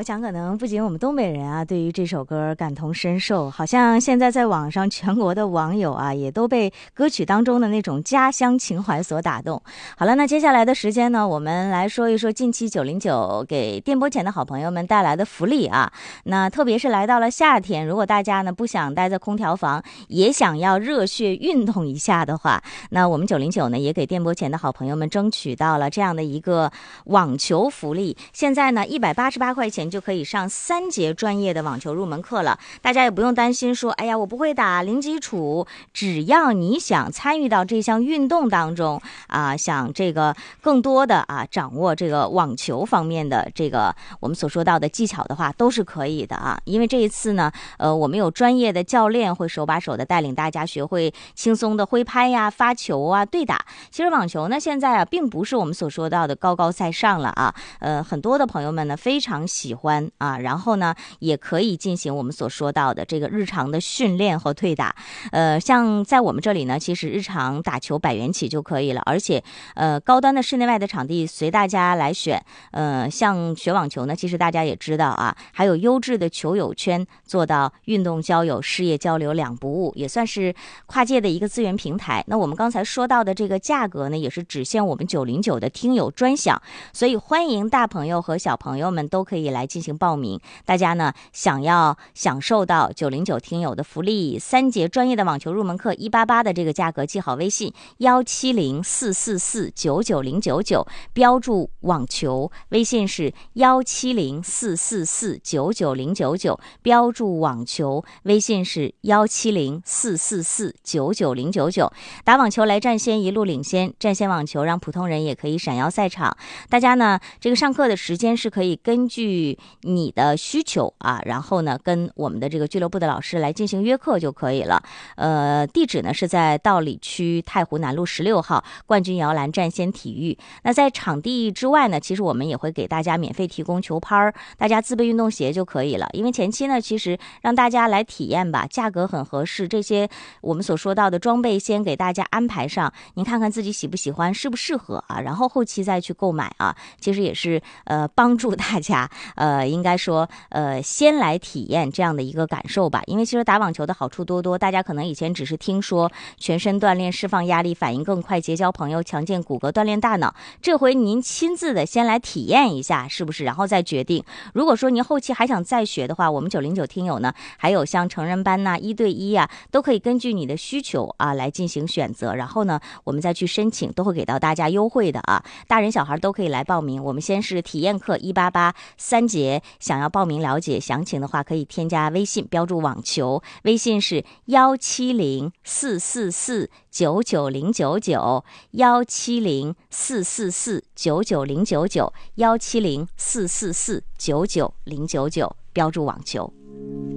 我想可能不仅我们东北人啊，对于这首歌感同身受，好像现在在网上全国的网友啊，也都被歌曲当中的那种家乡情怀所打动。好了，那接下来的时间呢，我们来说一说近期909给电波前的好朋友们带来的福利啊。那特别是来到了夏天，如果大家呢不想待在空调房，也想要热血运动一下的话，那我们909呢也给电波前的好朋友们争取到了这样的一个网球福利。现在呢188块钱就可以上3节专业的网球入门课了，大家也不用担心说，哎呀，我不会打，零基础。只要你想参与到这项运动当中啊，想这个更多的掌握这个网球方面的这个我们所说到的技巧的话，都是可以的啊。因为这一次呢，我们有专业的教练会手把手的带领大家学会轻松的挥拍呀、发球啊、对打。其实网球呢，现在并不是我们所说到的高高在上了啊。很多的朋友们呢非常喜欢啊，然后呢也可以进行我们所说到的这个日常的训练和对打。像在我们这里呢，其实日常打球100元起就可以了，而且高端的室内外的场地随大家来选。像学网球呢，其实大家也知道啊，还有优质的球友圈，做到运动交友、事业交流2不误，也算是跨界的一个资源平台。那我们刚才说到的这个价格呢，也是只限我们909的听友专享，所以欢迎大朋友和小朋友们都可以来进行报名。大家呢想要享受到909听友的福利，3节专业的网球入门课188的这个价格，记好微信17044499099，标注网球，微信是17044499099，标注网球，微信是17044499099。打网球来占先，一路领先，占先网球让普通人也可以闪耀赛场。大家呢这个上课的时间是可以根据你的需求啊，然后呢跟我们的这个俱乐部的老师来进行约课就可以了。地址呢是在道里区太湖南路16号冠军摇篮占先体育。那在场地之外呢，其实我们也会给大家免费提供球拍，大家自备运动鞋就可以了。因为前期呢其实让大家来体验吧，价格很合适，这些我们所说到的装备先给大家安排上，您看看自己喜不喜欢，适不适合啊，然后后期再去购买啊，其实也是帮助大家应该说先来体验这样的一个感受吧。因为其实打网球的好处多多，大家可能以前只是听说全身锻炼、释放压力、反应更快、结交朋友、强健骨骼、锻炼大脑，这回您亲自的先来体验一下，是不是？然后再决定。如果说您后期还想再学的话，我们909听友呢还有像成人班呐、1对1啊，都可以根据你的需求啊来进行选择，然后呢我们再去申请，都会给到大家优惠的啊。大人小孩都可以来报名。我们先是体验课188，3节，想要报名了解详情的话，可以添加微信，标注网球，微信是17044499099，170449999，170449999，标注网球。